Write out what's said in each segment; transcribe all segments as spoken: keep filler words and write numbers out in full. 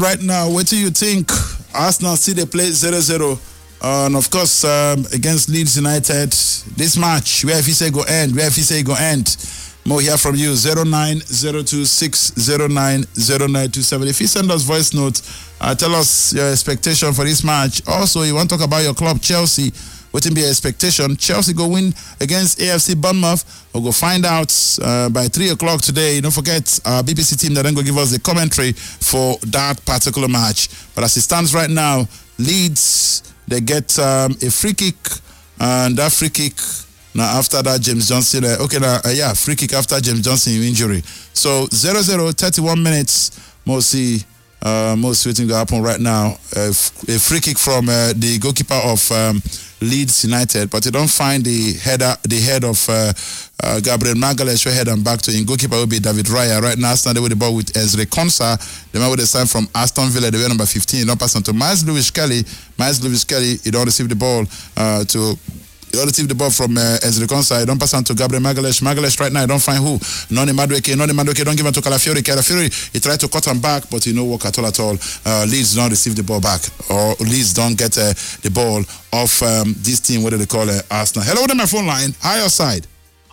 Right now, what do you think? Arsenal see they play zero zero. Uh, and of course, um, against Leeds United, this match, where if he say go end, where if he say go end. More hear from you, zero nine zero two six zero nine zero nine two seven. If you send us voice notes, uh, tell us your expectation for this match. Also, you want to talk about your club, Chelsea. What will be your expectation? Chelsea go win against A F C Bournemouth. We'll go find out uh, by three o'clock today. Don't forget our B B C team that then go give us the commentary for that particular match. But as it stands right now, Leeds, they get um, a free kick, and that free kick, now after that James Johnson, uh, okay, now, uh, yeah, free kick after James Johnson injury. So zero zero, thirty-one minutes, Mosi. Uh, most waiting to happen right now. Uh, f- a free kick from uh, the goalkeeper of um, Leeds United, but you don't find the header, the head of uh, uh, Gabriel Magalhaes. Head and back to him. Goalkeeper will be David Raya. Right now, standing with the ball with Ezri Konsa. The man with the sign from Aston Villa, the way number fifteen. Don't pass on to Miles Lewis Kelly. Miles Lewis Kelly, he don't receive the ball uh, to. You don't receive the ball from uh, Ezri Konsa. You don't pass on to Gabriel Magalhaes. Magalhaes right now, you don't find who. Noni Madueke. Noni Madueke, don't give him to Calafiori. Calafiori, he tried to cut him back, but he no work at all at all. Uh, Leeds don't receive the ball back. Or Leeds don't get uh, the ball off um, this team, what do they call it, uh, Arsenal. Hello, on my phone line. Hi, your side.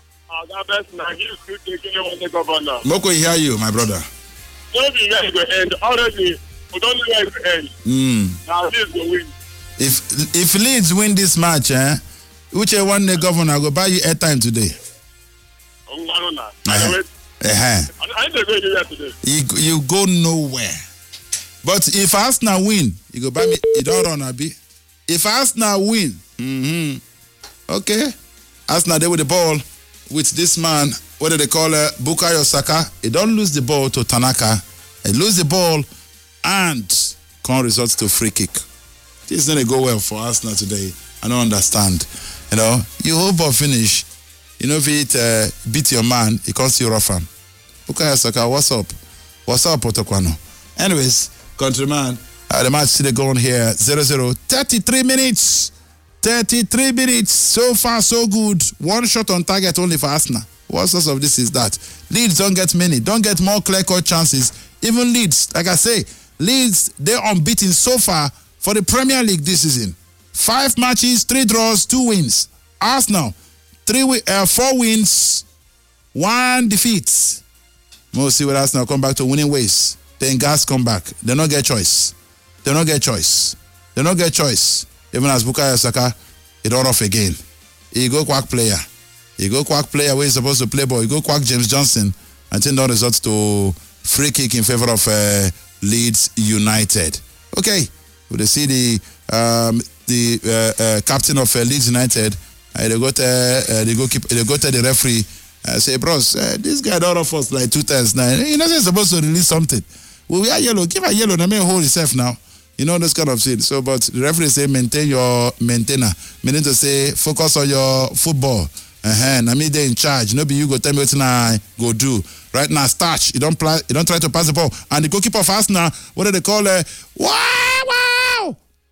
Moko, hear you, my brother. Maybe where it will end. Already, we don't know where it will end. Mm. Now, Leeds will win. If, if Leeds win this match, eh? Which one the governor go buy you airtime today? Oh, I don't know. Uh-huh. Uh-huh. I ain't going to do today. You, you go nowhere. But if Arsenal win, you go buy me. You don't run, Abi. If Arsenal win, mm-hmm. Okay. Arsenal there with the ball with this man. What do they call it? Bukayo Saka. He don't lose the ball to Tanaka. He lose the ball and come results to free kick. This is not go well for Arsenal today. I don't understand. You know, you hope or finish. You know, if it uh, beat your man, he can't see you rough him. Bukayo Saka, what's up? What's up, Otokwano? Anyways, countryman, uh, the match still going here. zero zero. thirty-three minutes. thirty-three minutes. So far, so good. One shot on target only for Arsenal. What sort of this is that? Leeds don't get many. Don't get more clear-cut chances. Even Leeds, like I say, Leeds, they're unbeaten so far for the Premier League this season. Five matches, three draws, two wins. Arsenal, three, uh, four wins, one defeat. We'll see what Arsenal come back to winning ways. Then Gas come back. They don't get choice. They don't get choice. They don't get choice. Even as Bukayo Saka, he don't off again. He go quack player. He go quack player where he's supposed to play ball. He go quack James Johnson until that results to free kick in favor of uh, Leeds United. Okay, we'll see the um, the uh, uh, captain of uh, Leeds United. Uh, they go to uh, they go keep they go to the referee. Uh, say, bros, uh, this guy don't off us like two times now. He not supposed to release something. Well, we are yellow. Give a yellow. I mean, hold yourself now. You know this kind of thing. So, but the referee say maintain your maintainer, meaning to say focus on your football. Uh-huh. I mean, they in charge. No be you go tell me what I go do. Right now, starch. You don't play. You don't try to pass the ball. And the goalkeeper of Arsenal, what do they call it? Wow! Wow!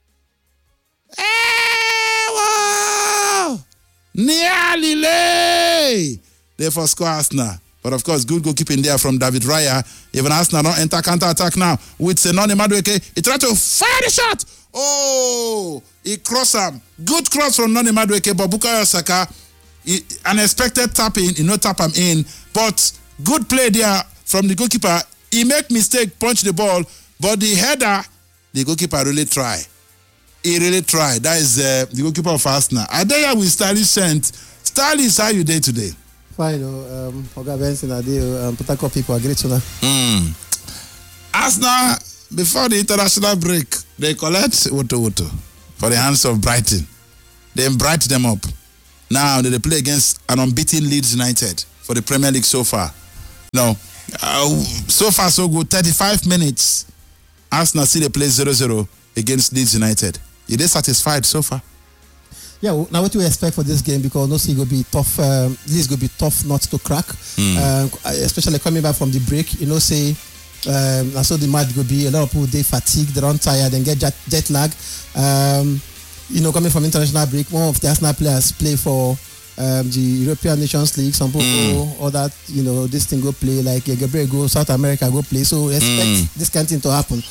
Hey, wow! Nearly lay. Therefore, score Arsenal. But of course, good goalkeeping there from David Raya. Even Arsenal don't enter counter-attack now with Noni Madueke. He tried to fire the shot. Oh, he crossed him. Good cross from Noni Madueke, but Bukayo Saka, he, unexpected tapping, he no tap him in. But good play there from the goalkeeper. He make mistake, punch the ball, but the header, the goalkeeper really try. He really tried. That is uh, the goalkeeper of Arsenal. I there with Stylish Sent. Stylish, how you day today? Fine, um, Oga Benson, I do, um, Port Harcourt people, I great to know. Mm. Arsenal, before the international break, they collect Woto Woto for the hands of Brighton. They bright them up. Now they play against an unbeaten Leeds United for the Premier League so far. No, uh, so far so good. thirty-five minutes. Arsenal see they play zero zero against Leeds United. Are they satisfied so far? Yeah, now what do you expect for this game? Because no see it will be tough. Um, this is going to be tough not to crack, mm. um, especially coming back from the break. You know, say um, I saw the match will be a lot of people they fatigue, they don't tired, and get jet, jet lag. Um, you know, coming from international break, one of the Arsenal players play for um, the European Nations League. Some people mm. or that you know this thing go play like Gabriel go South America go play. So expect mm. this kind of thing to happen.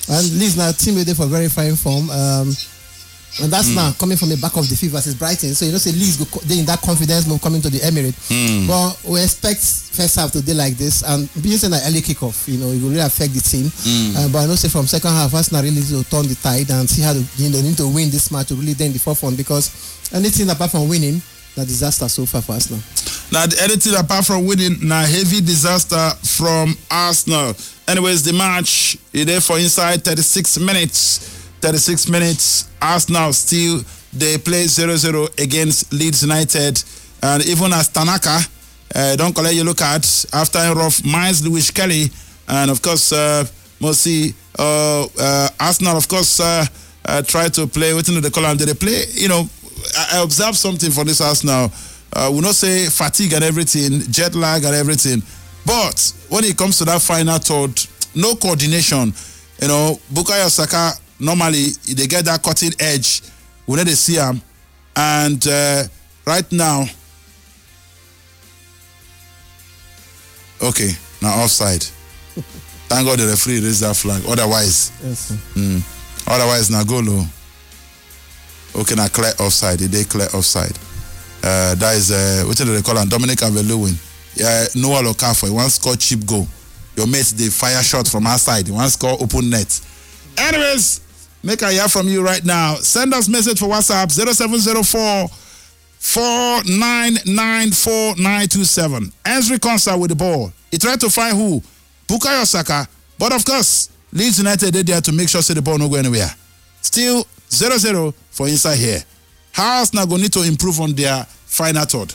And Leeds now team with for very fine form. Um, and that's mm. now coming from the back of defeat versus Brighton. So you know, say Leeds go they in that confidence move coming to the Emirates. Mm. But we expect first half to day like this, and using an early kickoff, you know, it will really affect the team. Mm. Uh, but I know say from second half, Arsenal really need to turn the tide and see how to, you know, need to win this match to really then the forefront, because anything apart from winning, a disaster so far for Arsenal. Now, anything apart from winning, now heavy disaster from Arsenal. Anyways, the match is there for inside thirty-six minutes. thirty-six minutes, Arsenal still, they play zero zero against Leeds United. And even as Tanaka, uh, don't collect yellow card after a rough Miles Lewis Kelly. And of course, uh, Mosi, uh, uh, Arsenal, of course, uh, uh, try to play within the column. Did they play, you know, I, I observed something for this Arsenal. Uh, we not say fatigue and everything, jet lag and everything. But when it comes to that final third, no coordination. You know, Bukayo Saka, normally they get that cutting edge whenever they see him. And uh, right now, okay, now offside. Thank God the referee raised that flag. Otherwise, yes, mm, otherwise, now go low. Okay, now clear offside. They clear offside. Uh, that is uh, what do they call him? Dominic Calvert-Lewin. Yeah, Noah Okafor. He wants score cheap goal. Your mates they fire shot from outside. He wants score open net. Anyways, make I hear from you right now. Send us message for WhatsApp zero seven zero four, four nine nine four nine two seven. Answer concert with the ball. He tried to find who? Bukayo Saka. But of course, Leeds United did there to make sure say the ball no go anywhere. Still zero zero for inside here. How Arsenal going to need to improve on their final third?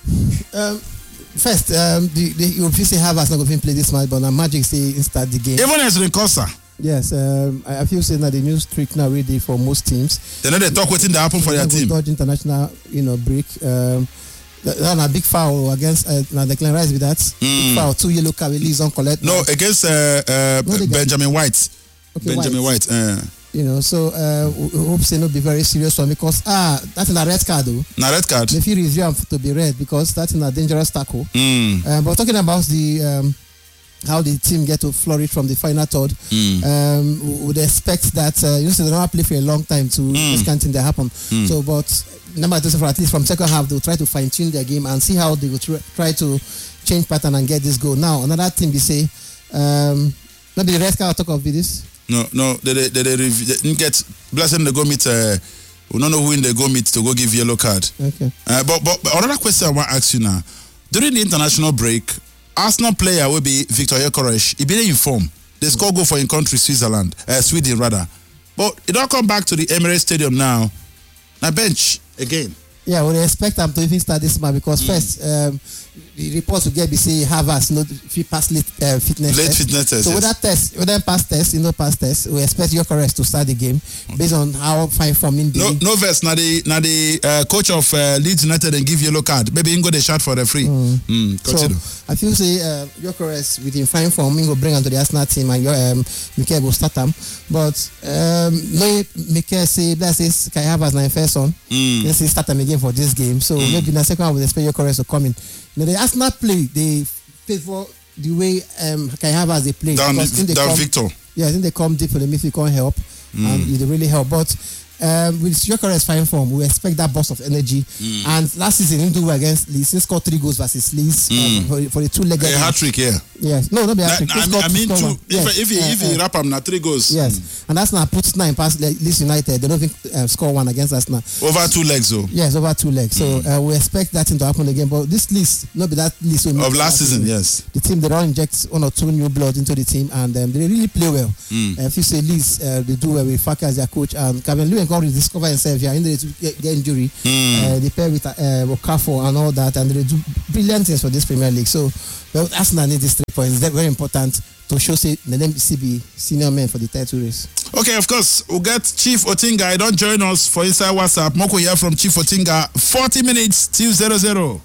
Um, first, um, the, the, you obviously have Arsenal going to play this match, but now Magic say start the game. Even as Rinkosa. Yes, um, I, I feel saying that the new streak now ready for most teams. They know they talk waiting to happen for their team. Dodge international, you know, break. Um, That's a big foul against uh, now Declan Rice with that. Mm. Big foul, two yellow card release on collect. No, against uh, uh, no, Benjamin White. Okay, Benjamin White. White uh. You know, so uh, we hope say no be very serious one, because ah, that's a red card though. Na red card. If you review to be red, because that's a dangerous tackle. Mm. Uh, but talking about the um, how the team get to flourish from the final third, mm. um, we would expect that uh, you know, so they don't play for a long time to mm. this kind of thing that happen. Mm. So, but number two, for at least from second half, they'll try to fine tune their game and see how they will try to change pattern and get this goal. Now, another thing we say, um, maybe the red card talk of this. No, no, they they, they, they, they didn't get blessing. They go meet. Uh, we don't know who in they go meet to go give yellow card. Okay. Uh, but, but but another question I want to ask you now: during the international break, Arsenal player will be Victor Gyökeres. He been in form. They score goal for in country Switzerland, uh, Sweden rather. But it don't come back to the Emirates Stadium now. Now bench again. Yeah, we expect them to even start this match because mm. first um, the reports we get be say Havertz, you know, if he pass late uh, fitness late test. fitness test. So yes. with that test, with them pass test, you know, pass test, we expect Gyökeres to start the game okay. based on how fine form in the. No, no verse. Now the now the uh, coach of uh, Leeds United and give yellow card. Maybe he go the shot for the free. Mm. Mm, continue. So I feel say uh, Gyökeres with in fine form, he go bring him to the Arsenal team and um, Mikel will start him. But um, no, Mikel say let's say Kai Havertz na first one. Mm. Let's say start him again for this game. So mm. maybe in the second half we expect Gyökeres to come in. Now the Arsenal play, they favor the way um, Kai Havertz they play. Down, they down come, Victor. Yeah, I think they come deep for the midfield, can't help, mm. and they really help. But um, with Gyökeres fine form, we expect that burst of energy. Mm. And last season, he did well against Leeds. He scored three goals versus Leeds mm. um, for, for the two-legged. A hat trick, yeah. Yes, no, not be hat trick. I, I mean, two, if, yes. if he uh, if he uh, wrap him, na three goals. Yes, mm. and that's now puts nine past Leeds United. They don't even uh, score one against us now. Over two legs, though. Yes, over two legs. Mm. So uh, we expect that thing to happen again. But this list, not be that list of last, last season, season. Yes. The team they don't inject one or two new blood into the team, and um, they really play well. Mm. Uh, if you say Leeds, uh, they do well with Faka as their coach, and Calvert-Lewin can rediscover himself. Yeah, in the to get, get injury, mm. uh, they pair with uh, Okafor and all that, and they do brilliant things for this Premier League. So, well, Arsenal need these three points. They're very important to show say the N B C B senior men for the title race. Okay, of course, we'll get Chief Otinga. Don't join us for Inside WhatsApp. Moko here from Chief Otinga. forty minutes till zero zero.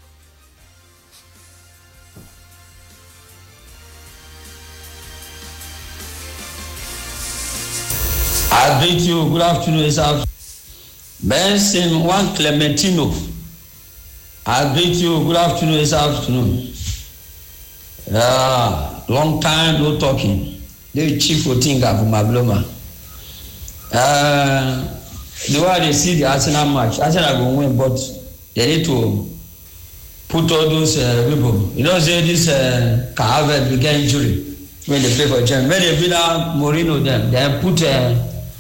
I greet you. Good afternoon, sir. Benson Juan Clementino. I greet you. Good afternoon, this afternoon. Uh, long time no talking. the chief Otinga from Mabloma. Uh, the way they see the Arsenal match, Arsenal will win, but they need to put all those uh, people. You know, say this uh, Cahavet will get injury when they play for Germany. When they beat out Mourinho, them, they put uh,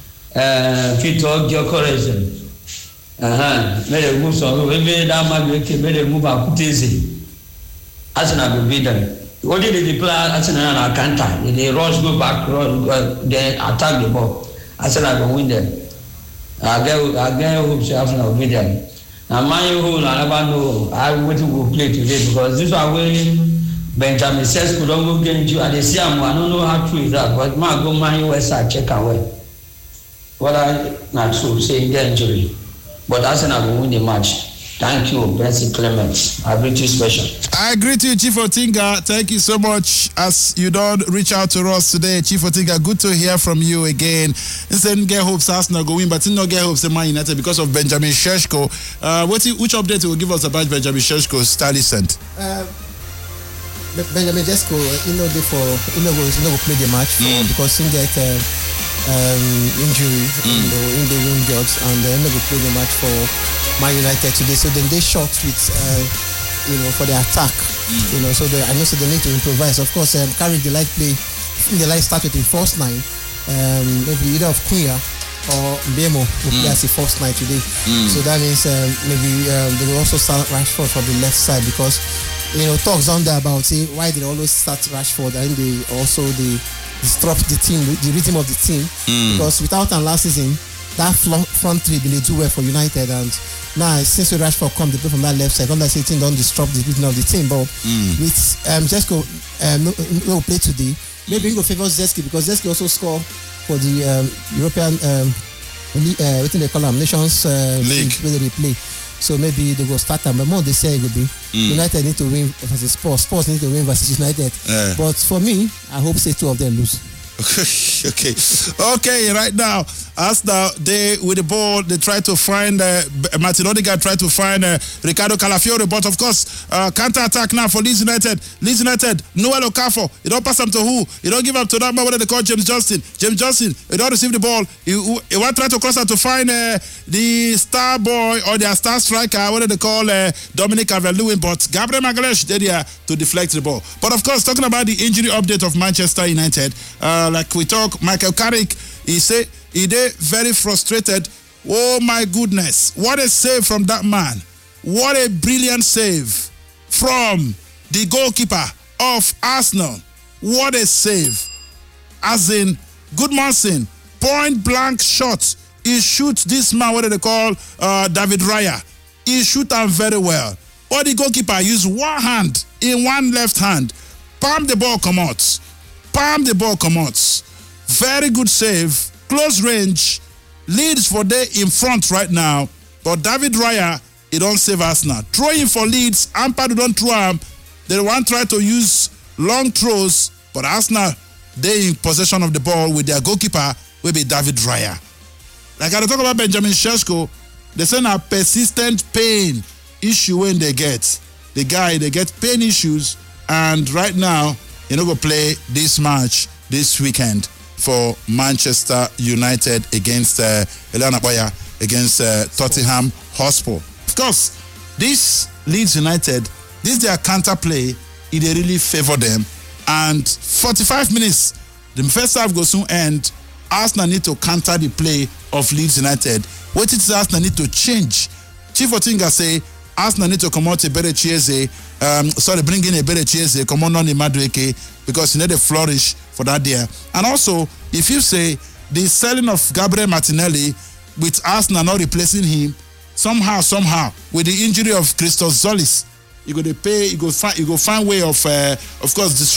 uh, Vitor Gyökeres. Uh-huh. When they move some, maybe that match will keep, when they move and put easy. Arsenal will beat them. Only the play Arsenal and Alcantara. They rush, go back, run, uh, they attack the ball. Arsenal will win them. I get, I get hopes Arsenal will beat them. Now, Man U, I never know how we will play today because this one when Benjamin Sesko don't go get you and they see him. I don't know how true is that, but man go Man U West side check away. What I not true saying get injury, but Arsenal will win the match. Thank you, Benson Clement. I greet you special. I agree to you, Chief Otinga. Thank you so much as you don't reach out to us today, Chief Otinga. Good to hear from you again. Instead, get hopes Arsenal go win, but no get hopes Man United because of Benjamin Sesko. Uh, what which update will give us about Benjamin Sesko's Talisent? Uh, Benjamin Sesko, you know, for you know, you know, play the match for, mm. because he get uh, um, injury mm. in the in the injured, and they never play the match for Man United today. So then they shot with. Uh, You know, for the attack, mm. you know, so they, I know so they need to improvise. Of course, um, Carrick they like play, they like start with the first nine, um, maybe either of Cunha or Mbemo will mm. play as the first nine today. Mm. So that means um, maybe um, they will also start Rashford from the left side because you know talks on there about say why they always start Rashford and they also they disrupt the team, the rhythm of the team mm. because without him last season that front, front three they do well for United and. Now, since we Rashford come, they play from that left side. Under sixteen don't disrupt the rhythm of the team. But mm. with um, Zesko, um, no, no play today. Maybe we go favour Zeski because Zeski also score for the um, European, um, uh, what do they call them, Nations uh, League where they play. So maybe they go start them. But more they say it will be mm. United need to win versus Spurs. Spurs need to win versus United. Yeah. But for me, I hope say two of them lose. okay, okay. Right now, as now they with the ball, they try to find uh, Martin Odegaard try to find uh, Ricardo Calafiori, but of course, uh, counter attack now for Leeds United. Leeds United, Noel Okafor. You don't pass them to who? You don't give up to that man. What they call James Johnson? James Johnson. You don't receive the ball. You, you want to try to cross out to find uh, the star boy or their star striker. What they call uh, Dominic Calvert-Lewin, but Gabriel Magalhaes they there to deflect the ball. But of course, talking about the injury update of Manchester United. Uh, like we talk, Michael Carrick, he say he dey very frustrated. Oh my goodness, what a save from that man. What a brilliant save from the goalkeeper of Arsenal. What a save. As in, Goodmanson, point blank shot. He shoots this man, what do they call, uh, David Raya. He shoot him very well. Or the goalkeeper use one hand in one left hand. Palm the ball come out. Palm the ball come out. Very good save. Close range. Leeds for day in front right now. But David Raya, he don't save Arsenal. Throwing for Leeds. Ampadu don't throw him. They want to try to use long throws. But Arsenal, they in possession of the ball with their goalkeeper, will be David Raya. Like I talk about Benjamin Sesko, they say a persistent pain issue when they get. The guy, they get pain issues. And right now, you know, go play this match this weekend for Manchester United against uh, Elena Boya against uh, Tottenham Hotspur. Of course, this Leeds United, this their counter play, it really favor them. And forty-five minutes, the first half goes soon end. Arsenal need to counter the play of Leeds United. What it is Arsenal need to change. Chief Otinga say Arsenal need to come out a better Chieze. Um, sorry, bring in a better Chieze, come on on the Madueke, because you need a flourish for that there. And also, if you say the selling of Gabriel Martinelli with Arsenal not replacing him, somehow, somehow, with the injury of Christos Zolis, you go to pay, you go find, you go find way of, uh, of course,